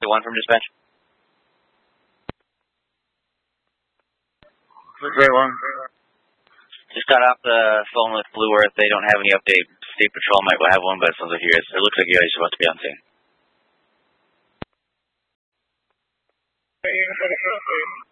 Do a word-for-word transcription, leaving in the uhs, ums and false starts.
to one from dispatch. Very one. Just got off the phone with Blue Earth. They don't have any update. State Patrol might have one, but it sounds like you guys, it looks like you guys are about to be on scene.